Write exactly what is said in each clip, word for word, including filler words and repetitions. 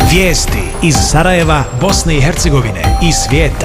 Vijesti iz Sarajeva, Bosne i Hercegovine i svijeta.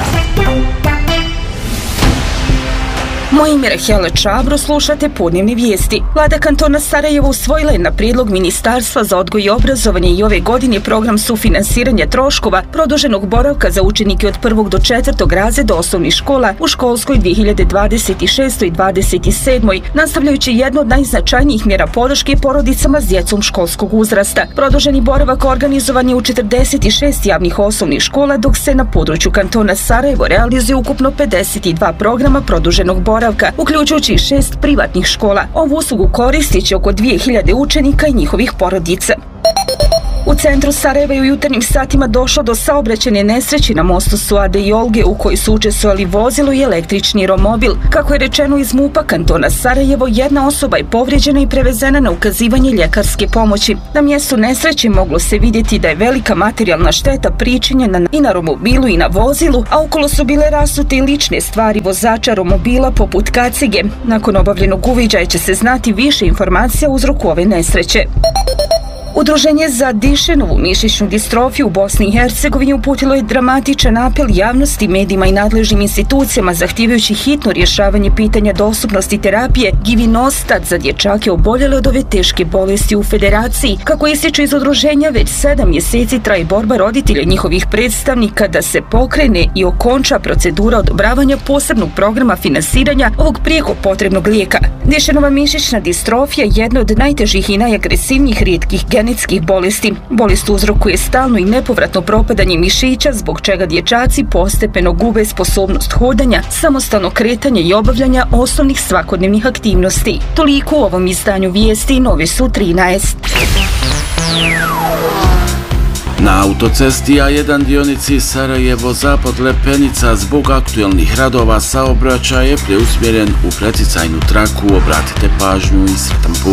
Moje ime je Rahela Čabro, slušate podnevne vijesti. Vlada kantona Sarajevo usvojila je na prijedlog Ministarstva za odgoj i obrazovanje i ove godine program sufinansiranja troškova produženog boravka za učenike od prvog do četvrtog razreda osnovnih škola u školskoj dvije hiljade dvadeset šestoj dvadeset sedmoj, nastavljajući jednu od najznačajnijih mjera podrške porodicama s djecom školskog uzrasta. Produženi boravak organizovan je u četrdeset šest javnih osnovnih škola, dok se na području kantona Sarajevo realizuje ukupno pedeset dva programa produženog boravka, uključujući šest privatnih škola. Ovu uslugu koristit će oko dvije hiljade učenika i njihovih porodica. U centru Sarajeva je u jutarnjim satima došlo do saobraćajne nesreće na mostu Suade i Olge, u kojoj su učestvovali vozilo i električni romobil. Kako je rečeno iz MUP-a kantona Sarajevo, jedna osoba je povrijeđena i prevezena na ukazivanje ljekarske pomoći. Na mjestu nesreće moglo se vidjeti da je velika materijalna šteta pričinjena i na romobilu i na vozilu, a okolo su bile rasute i lične stvari vozača romobila poput kacige. Nakon obavljenog uviđaja će se znati više informacija o uzroku ove nesreće. Udruženje za Dišenovu mišićnu distrofiju u Bosni i Hercegovini uputilo je dramatičan apel javnosti, medijima i nadležnim institucijama zahtijevajući hitno rješavanje pitanja dostupnosti terapije Givinostat za dječake oboljele od ove teške bolesti u Federaciji. Kako ističu iz udruženja, već sedam mjeseci traje borba roditelja i njihovih predstavnika da se pokrene i okonča procedura odobravanja posebnog programa finansiranja ovog prijeko potrebnog lijeka. Dišenova mišićna distrofija je jedna od najtežih i najagresivnijih rijetkih genetskih bolesti. Bolest uzrokuje stalno i nepovratno propadanje mišića, zbog čega dječaci postepeno gube sposobnost hodanja, samostalno kretanje i obavljanja osnovnih svakodnevnih aktivnosti. Toliko u ovom izdanju vijesti. Nove su trinaest. Na autocesti A jedan dionici Sarajevo-Zapad Lepenica zbog aktuelnih radova saobraćaj je preusmjeren u preticajnu traku. Obratite pažnju i sretan put.